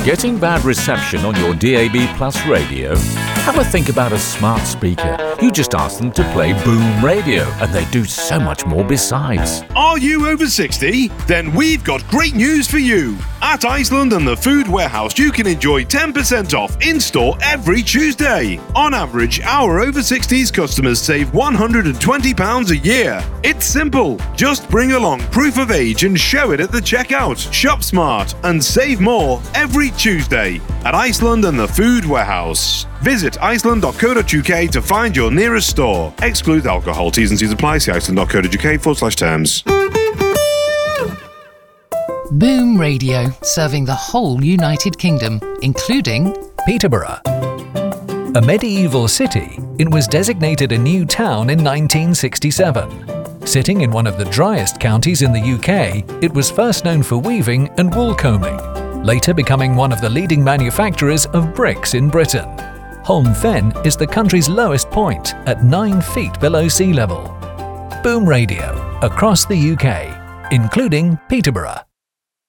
Getting bad reception on your DAB Plus radio? Have a think about a smart speaker. You just ask them to play Boom Radio, and they do so much more besides. Are you over 60? Then we've got great news for you. At Iceland and the Food Warehouse, you can enjoy 10% off in-store every Tuesday. On average, our over 60s customers save £120 a year. It's simple. Just bring along proof of age and show it at the checkout. Shop smart and save more every Tuesday at Iceland and the Food Warehouse. Visit iceland.co.uk to find your nearest store. Exclude alcohol. T's and C's apply. See iceland.co.uk/terms. Boom Radio, serving the whole United Kingdom, including Peterborough. A medieval city, it was designated a new town in 1967. Sitting in one of the driest counties in the UK, it was first known for weaving and wool combing, later becoming one of the leading manufacturers of bricks in Britain. Holm Fen is the country's lowest point at 9 feet below sea level. Boom Radio, across the UK, including Peterborough.